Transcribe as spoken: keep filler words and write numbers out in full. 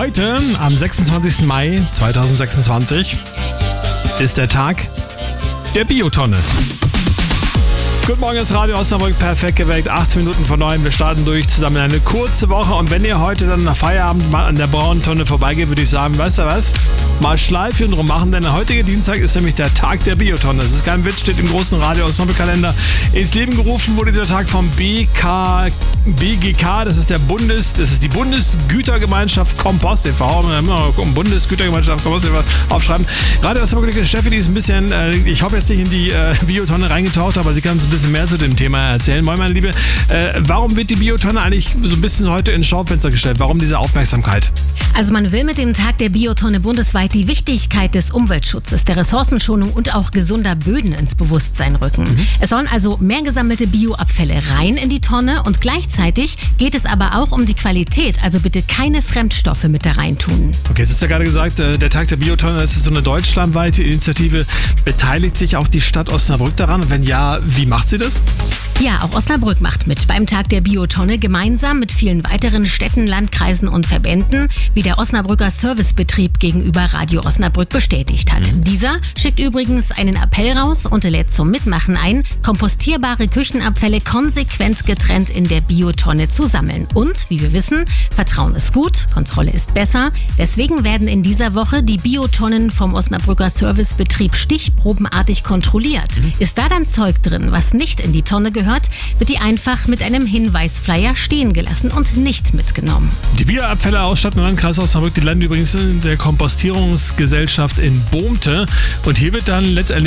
Heute, am sechsundzwanzigsten Mai zweitausendsechsundzwanzig, ist der Tag der Biotonne. Guten Morgen, das Radio Osnabrück, perfekt geweckt, achtzehn Minuten vor neun. Wir starten durch zusammen in eine kurze Woche. Und wenn ihr heute dann nach Feierabend mal an der braunen Tonne vorbeigeht, würde ich sagen, weißt du was? Mal Schleifchen drum machen, denn der heutige Dienstag ist nämlich der Tag der Biotonne. Das ist kein Witz, steht im großen Radio Osnabrück-Kalender. Ins Leben gerufen wurde dieser Tag vom B K, B G K, das ist der Bundes, das ist die Bundesgütergemeinschaft Kompost e V. Um Bundesgütergemeinschaft Kompost e V aufschreiben. Radio Osnabrück, Steffi, die ist ein bisschen, äh, ich hoffe jetzt nicht in die äh, Biotonne reingetaucht, aber sie kann uns ein bisschen mehr zu dem Thema erzählen. Moin, meine Liebe, äh, warum wird die Biotonne eigentlich so ein bisschen heute ins Schaufenster gestellt? Warum diese Aufmerksamkeit? Also man will mit dem Tag der Biotonne bundesweit die Wichtigkeit des Umweltschutzes, der Ressourcenschonung und auch gesunder Böden ins Bewusstsein rücken. Mhm. Es sollen also mehr gesammelte Bioabfälle rein in die Tonne und gleichzeitig geht es aber auch um die Qualität, also bitte keine Fremdstoffe mit da reintun. Okay, es ist ja gerade gesagt, der Tag der Biotonne, das ist so eine deutschlandweite Initiative. Beteiligt sich auch die Stadt Osnabrück daran? Und wenn ja, wie macht sie das? Ja, auch Osnabrück macht mit beim Tag der Biotonne gemeinsam mit vielen weiteren Städten, Landkreisen und Verbänden, wie der Osnabrücker Servicebetrieb gegenüber Radio Osnabrück bestätigt hat. Mhm. Dieser schickt übrigens einen Appell raus und lädt zum Mitmachen ein, kompostierbare Küchenabfälle konsequent getrennt in der Biotonne zu sammeln. Und, wie wir wissen, Vertrauen ist gut, Kontrolle ist besser. Deswegen werden in dieser Woche die Biotonnen vom Osnabrücker Servicebetrieb stichprobenartig kontrolliert. Mhm. Ist da dann Zeug drin, was nicht in die Tonne gehört, wird die einfach mit einem Hinweisflyer stehen gelassen und nicht mitgenommen. Die Bioabfälle aus Stadt und Landkreis Osnabrück, die landen übrigens in der Kompostierungsgesellschaft in Bohmte. Und hier wird dann letztendlich